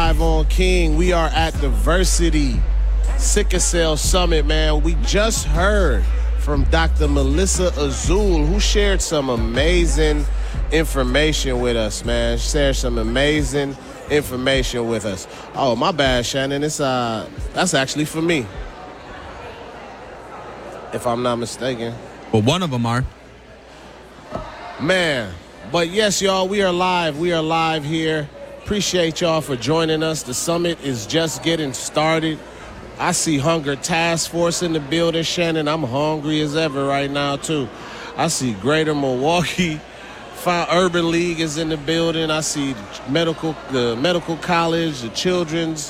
Thrive on King. We are at Diversity Sickle Cell Summit, man. We just heard from Dr. Melissa Azul, who shared some amazing information with us, man. She shared some amazing information with us. Oh, my bad, Shannon. That's actually for me, if I'm not mistaken. Well, one of them are. Man, but yes, y'all, we are live. We are live here. Appreciate y'all for joining us. The summit is just getting started. I see Hunger Task Force in the building, Shannon. I'm hungry as ever right now, too. I see Greater Milwaukee Urban League is in the building. I see the medical college, the Children's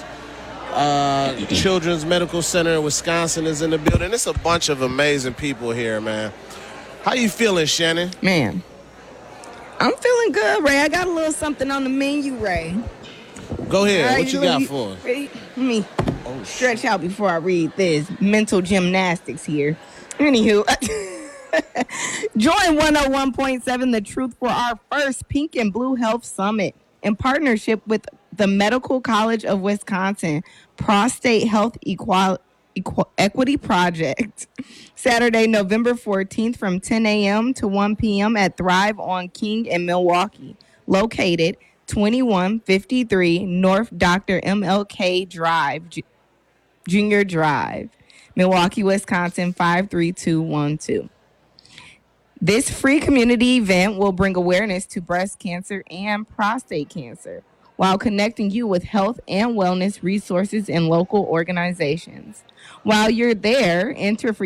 Medical Center in Wisconsin is in the building. It's a bunch of amazing people here, man. How you feeling, Shannon? Man, I'm feeling good, Ray. I got a little something on the menu, Ray. Go ahead. Right, what you got for us? Let me stretch out before I read this. Mental gymnastics here. Anywho, join 101.7 The Truth for our first Pink and Blue Health Summit in partnership with the Medical College of Wisconsin Prostate Health Equity Project. Saturday, November 14th from 10 a.m. to 1 p.m. at Thrive on King in Milwaukee, located 2153 North Dr. MLK Drive, Junior Drive, Milwaukee, Wisconsin 53212. This free community event will bring awareness to breast cancer and prostate cancer while connecting you with health and wellness resources and local organizations. While you're there, enter for